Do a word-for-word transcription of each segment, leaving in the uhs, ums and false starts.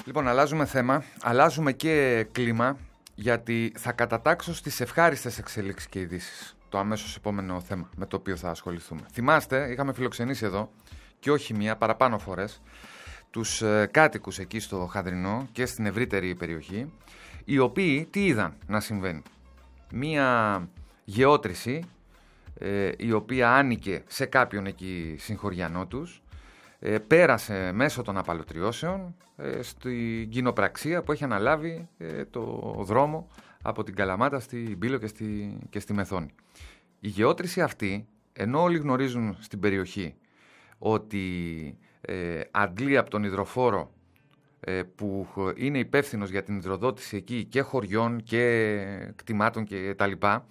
Λοιπόν, αλλάζουμε θέμα, αλλάζουμε και κλίμα, γιατί θα κατατάξω στις ευχάριστες εξελίξεις και ειδήσεις το αμέσως επόμενο θέμα με το οποίο θα ασχοληθούμε. Θυμάστε, είχαμε φιλοξενήσει εδώ και όχι μία, παραπάνω φορές, τους ε, κάτοικους εκεί στο Χανδρινό και στην ευρύτερη περιοχή, οι οποίοι τι είδαν να συμβαίνει? Μία γεώτρηση ε, η οποία άνοικε σε κάποιον εκεί συγχωριανό τους, ε, πέρασε μέσω των απαλωτριώσεων ε, στην κοινοπραξία που έχει αναλάβει ε, το δρόμο από την Καλαμάτα στην Πύλο και στη, και στη Μεθόνη. Η γεώτρηση αυτή, ενώ όλοι γνωρίζουν στην περιοχή ότι ε, αντλεί από τον υδροφόρο ε, που είναι υπεύθυνος για την υδροδότηση εκεί και χωριών και κτημάτων και τα λοιπά,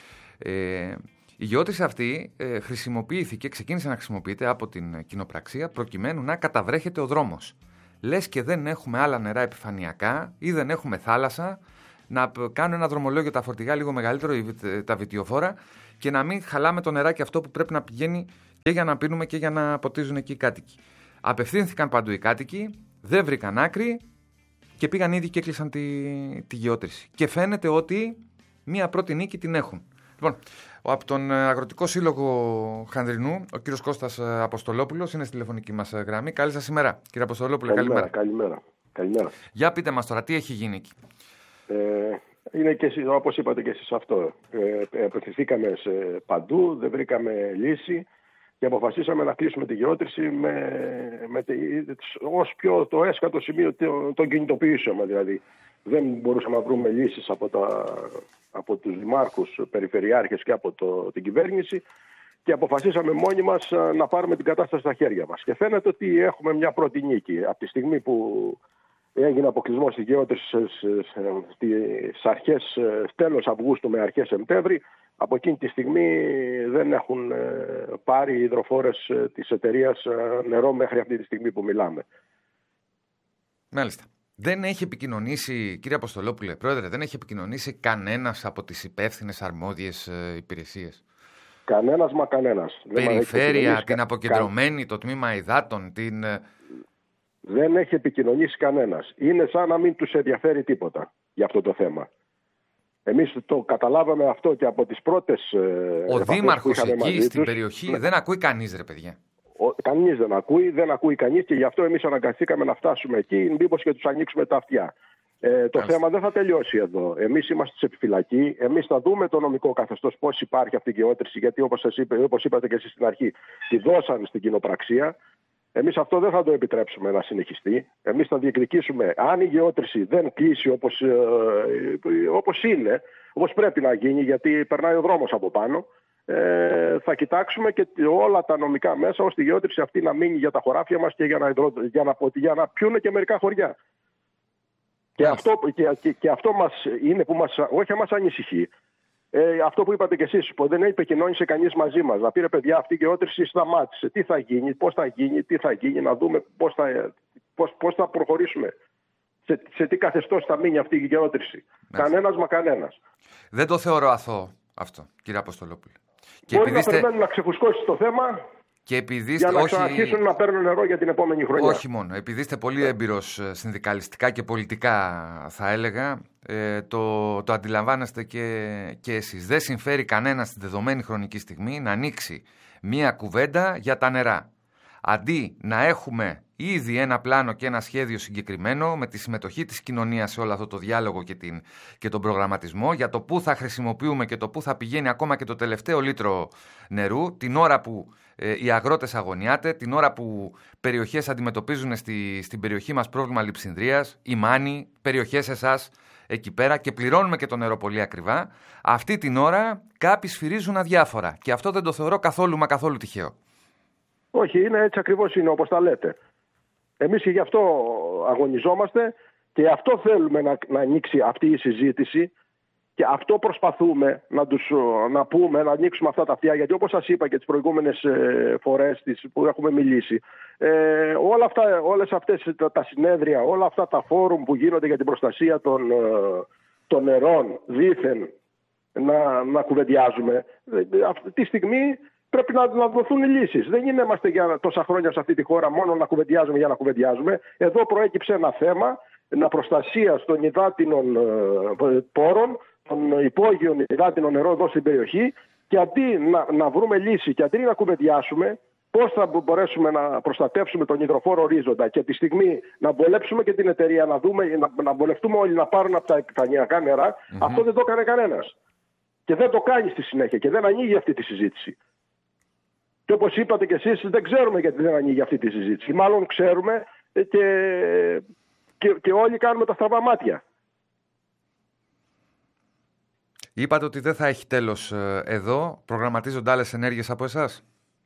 ε, η γεώτρηση αυτή ε, χρησιμοποιήθηκε, ξεκίνησε να χρησιμοποιείται από την κοινοπραξία προκειμένου να καταβρέχεται ο δρόμος. Λες και δεν έχουμε άλλα νερά επιφανειακά ή δεν έχουμε θάλασσα, να κάνουν ένα δρομολόγιο τα φορτηγά λίγο μεγαλύτερο, τα βιτιοφόρα, και να μην χαλάμε το νεράκι αυτό που πρέπει να πηγαίνει και για να πίνουμε και για να ποτίζουν εκεί οι κάτοικοι. Απευθύνθηκαν παντού οι κάτοικοι, δεν βρήκαν άκρη και πήγαν ήδη και έκλεισαν τη, τη γεώτρηση. Και φαίνεται ότι μία πρώτη νίκη την έχουν. Λοιπόν, από τον Αγροτικό Σύλλογο Χανδρινού, ο κύριος Κώστας Αποστολόπουλος είναι στη τηλεφωνική μας γραμμή. Καλή σας ημέρα, κύριε Αποστολόπουλε. Καλημέρα. Καλημέρα. Καλημέρα. Για πείτε μας τώρα, τι έχει γίνει εκεί? Ε, είναι και εσείς, όπως είπατε και εσείς αυτό. Ε, Απευθυνθήκαμε σε παντού, δεν βρήκαμε λύση και αποφασίσαμε να κλείσουμε τη γεώτρηση με, με, ως πιο το έσκατο σημείο των κινητοποιήσεων. Δηλαδή, δεν μπορούσαμε να βρούμε λύσεις από, τα, από τους δημάρχους, περιφερειάρχες και από το, την κυβέρνηση και αποφασίσαμε μόνοι μας να πάρουμε την κατάσταση στα χέρια μας. Και φαίνεται ότι έχουμε μια πρώτη νίκη. Από τη στιγμή που έγινε αποκλεισμός στη γεώτρηση στις αρχές, τέλος Αυγούστου με αρχές Σεπτέμβρη, από εκείνη τη στιγμή δεν έχουν πάρει οι υδροφόρες της εταιρείας νερό μέχρι αυτή τη στιγμή που μιλάμε. Μάλιστα. Δεν έχει επικοινωνήσει, κύριε Αποστολόπουλε, πρόεδρε, δεν έχει επικοινωνήσει κανένας από τις υπεύθυνες αρμόδιες υπηρεσίες? Κανένας μα κανένας. Περιφέρεια, την αποκεντρωμένη, κα... το τμήμα υδάτων, την... Δεν έχει επικοινωνήσει κανένας. Είναι σαν να μην τους ενδιαφέρει τίποτα για αυτό το θέμα. Εμείς το καταλάβαμε αυτό και από τις πρώτες... Ο δήμαρχος εκεί στην τους, περιοχή ναι. Δεν ακούει κανείς, ρε παιδιά. Ο, κανείς δεν ακούει, δεν ακούει κανείς και γι' αυτό εμείς αναγκαστήκαμε να φτάσουμε εκεί, μήπως και τους ανοίξουμε τα αυτιά. Ε, το Άς. θέμα δεν θα τελειώσει εδώ. Εμείς είμαστε σε επιφυλακή. Εμείς θα δούμε το νομικό καθεστώς πώς υπάρχει αυτή η γεώτρηση, γιατί όπως, σας είπε, όπως είπατε και εσείς στην αρχή, τη δώσαν στην κοινοπραξία. Εμείς αυτό δεν θα το επιτρέψουμε να συνεχιστεί. Εμείς θα διεκδικήσουμε, αν η γεώτρηση δεν κλείσει όπως, ε, όπως είναι, όπως πρέπει να γίνει, γιατί περνάει ο δρόμος από πάνω, ε, θα κοιτάξουμε και όλα τα νομικά μέσα ώστε η γεώτρηση αυτή να μείνει για τα χωράφια μας και για να, για να, για να πιούνε και μερικά χωριά. Και αυτό, και, και, και αυτό μας είναι που μας, όχι μας ανησυχεί. Ε, αυτό που είπατε κι εσείς, που δεν επικοινώνησε κανείς μαζί μας. Να πήρε παιδιά αυτή η γεώτρηση σταμάτησε. Τι θα γίνει, πώς θα γίνει, τι θα γίνει, να δούμε πώς θα, πώς, πώς θα προχωρήσουμε. Σε, σε τι καθεστώς θα μείνει αυτή η γεώτρηση. Ναι. Κανένας μα κανένας. Δεν το θεωρώ αθώο αυτό, κύριε Αποστολόπουλε. Και μπορεί να είστε... περιμένουν να ξεφουσκώσει το θέμα και επειδή για να όχι... ξαναρχίσουν να παίρνουν νερό για την επόμενη χρονιά. Όχι μόνο. Επειδή είστε πολύ έμπειρος συνδικαλιστικά και πολιτικά, θα έλεγα, ε, το, το αντιλαμβάνεστε και, και εσείς. Δεν συμφέρει κανένα στη δεδομένη χρονική στιγμή να ανοίξει μία κουβέντα για τα νερά. Αντί να έχουμε ήδη ένα πλάνο και ένα σχέδιο συγκεκριμένο με τη συμμετοχή της κοινωνίας σε όλο αυτό το διάλογο και, την, και τον προγραμματισμό για το πού θα χρησιμοποιούμε και το πού θα πηγαίνει ακόμα και το τελευταίο λίτρο νερού την ώρα που ε, οι αγρότες αγωνιάται, την ώρα που περιοχές αντιμετωπίζουν στη, στην περιοχή μας πρόβλημα λειψινδρίας, η Μάνη, περιοχές εσάς εκεί πέρα και πληρώνουμε και το νερό πολύ ακριβά. Αυτή την ώρα κάποιοι σφυρίζουν αδιάφορα και αυτό δεν το θεωρώ καθόλου μα καθόλου τυχαίο. Όχι, είναι έτσι ακριβώς είναι όπως τα λέτε. Εμείς και γι' αυτό αγωνιζόμαστε και αυτό θέλουμε να, να ανοίξει αυτή η συζήτηση και αυτό προσπαθούμε να, τους, να πούμε, να ανοίξουμε αυτά τα αυτιά, γιατί όπως σας είπα και τις προηγούμενες ε, φορές τις, που έχουμε μιλήσει, ε, όλα αυτά, όλες αυτές τα, τα συνέδρια, όλα αυτά τα φόρουμ που γίνονται για την προστασία των, ε, των νερών δήθεν να, να κουβεντιάζουμε, ε, αυτή τη στιγμή πρέπει να, να δοθούν οι λύσεις. Δεν είμαστε για τόσα χρόνια σε αυτή τη χώρα μόνο να κουβεντιάζουμε για να κουβεντιάζουμε. Εδώ προέκυψε ένα θέμα να προστασία των υδάτινων ε, πόρων, των υπόγειων υδάτινων νερών εδώ στην περιοχή, και αντί να, να βρούμε λύση και αντί να κουβεντιάσουμε πώς θα μπορέσουμε να προστατεύσουμε τον υδροφόρο ορίζοντα και τη στιγμή να βολέψουμε και την εταιρεία, να, δούμε, να, να βολευτούμε όλοι να πάρουν από τα επιφανειακά νερά, mm-hmm. αυτό δεν το έκανε κανένας. Και δεν το κάνει στη συνέχεια και δεν ανοίγει αυτή τη συζήτηση. Και όπως είπατε και εσείς, δεν ξέρουμε γιατί δεν ανοίγει αυτή τη συζήτηση. Μάλλον ξέρουμε και, και, και όλοι κάνουμε τα στραβά μάτια. Είπατε ότι δεν θα έχει τέλος εδώ. Προγραμματίζονται άλλες ενέργειες από εσάς?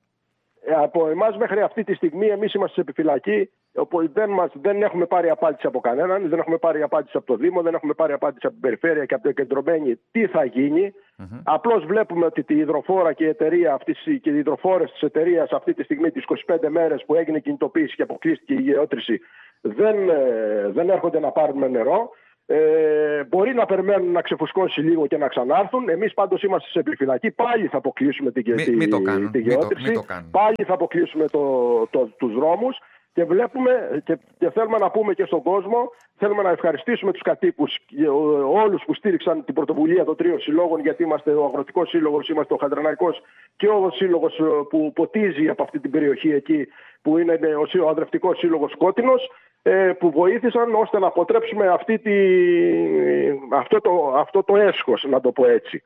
Ε, από εμάς μέχρι αυτή τη στιγμή, εμείς είμαστε σε επιφυλακή. Δεν, μας, δεν έχουμε πάρει απάντηση από κανέναν, δεν έχουμε πάρει απάντηση από το Δήμο, δεν έχουμε πάρει απάντηση από την Περιφέρεια και από το κεντρωμένη τι θα γίνει. Mm-hmm. Απλώς βλέπουμε ότι η υδροφόρα και η εταιρεία αυτής, και οι υδροφόρες της εταιρείας αυτή τη στιγμή, τις είκοσι πέντε μέρες που έγινε κινητοποίηση και αποκλείστηκε η γεώτρηση, δεν, δεν έρχονται να πάρουν νερό. Ε, μπορεί να περιμένουν να ξεφουσκώσει λίγο και να ξανάρθουν. Εμείς πάντως είμαστε σε επιφυλακή. Πάλι θα αποκλείσουμε την μη, μη το κάνουν, τη γεώτρηση. Μη το, μη το πάλι θα αποκλείσουμε το, το, τους δρόμους. Και βλέπουμε και, και θέλουμε να πούμε και στον κόσμο, θέλουμε να ευχαριστήσουμε τους κατοίκους, όλους που στήριξαν την πρωτοβουλία των τριών συλλόγων, γιατί είμαστε ο Αγροτικός Σύλλογος, είμαστε ο Χαντραναϊκός και ο Σύλλογος που ποτίζει από αυτή την περιοχή εκεί, που είναι ο Αδρευτικός Σύλλογος Κότεινος, που βοήθησαν ώστε να αποτρέψουμε αυτή τη, αυτό, το, αυτό το έσχος, να το πω έτσι.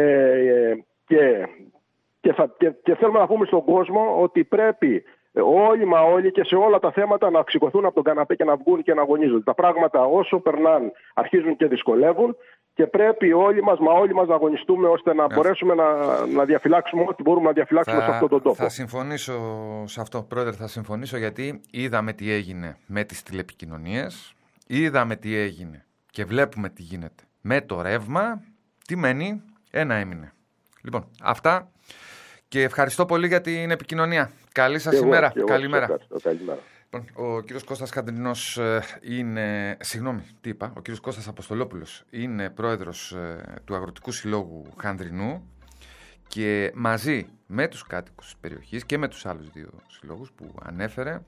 Ε, και, και, θα, και, και θέλουμε να πούμε στον κόσμο ότι πρέπει όλοι μα όλοι και σε όλα τα θέματα να ξηκωθούν από τον καναπέ και να βγουν και να αγωνίζονται. Τα πράγματα όσο περνάνε αρχίζουν και δυσκολεύουν και πρέπει όλοι μας, μα όλοι μας να αγωνιστούμε ώστε να μπορέσουμε να, να διαφυλάξουμε ό,τι μπορούμε να διαφυλάξουμε θα, σε αυτόν τον τόπο. Θα συμφωνήσω σε αυτό, Πρόεδρε, θα συμφωνήσω, γιατί είδαμε τι έγινε με τις τηλεπικοινωνίες, είδαμε τι έγινε και βλέπουμε τι γίνεται με το ρεύμα. Τι μένει? Ένα έμεινε. Λοιπόν, αυτά. Και ευχαριστώ πολύ για την επικοινωνία. Καλή σας ημέρα. Καλημέρα. Καλημέρα. Ο κύριος Κώστας Χαντρινός είναι, συγγνώμη, τι είπα, ο κύριος Κώστας Αποστολόπουλος είναι πρόεδρος του Αγροτικού Συλλόγου Χανδρινού και μαζί με τους κάτοικους της περιοχής και με τους άλλους δύο συλλόγους που ανέφερε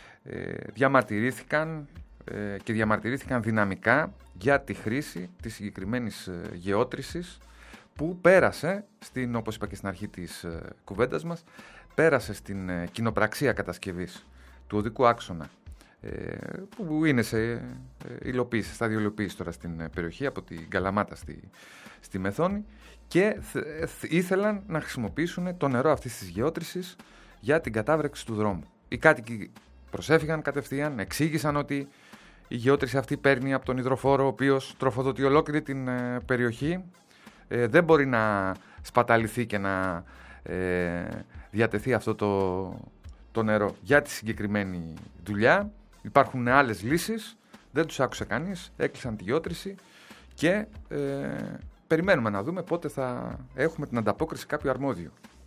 διαμαρτυρήθηκαν και διαμαρτυρήθηκαν δυναμικά για τη χρήση της συγκεκριμένης γεώτρησης που πέρασε, στην, όπως είπα και στην αρχή της ε, κουβέντας μας, πέρασε στην ε, κοινοπραξία κατασκευής του οδικού άξονα, ε, που είναι σε ε, υλοποίηση, στάδιο υλοποίηση τώρα στην ε, περιοχή, από την Καλαμάτα στη, στη Μεθόνη, και th, th, ήθελαν να χρησιμοποιήσουν το νερό αυτής της γεώτρησης για την κατάβρεξη του δρόμου. Οι κάτοικοι προσέφηγαν κατευθείαν, εξήγησαν ότι η γεώτρηση αυτή παίρνει από τον υδροφόρο, ο οποίος τροφοδοτεί ολόκληρη την ε, περιοχή. Ε, δεν μπορεί να σπαταληθεί και να ε, διατεθεί αυτό το, το νερό για τη συγκεκριμένη δουλειά. Υπάρχουν άλλες λύσεις, δεν τους άκουσε κανείς, έκλεισαν τη γεώτρηση και ε, περιμένουμε να δούμε πότε θα έχουμε την ανταπόκριση κάποιου αρμόδιου.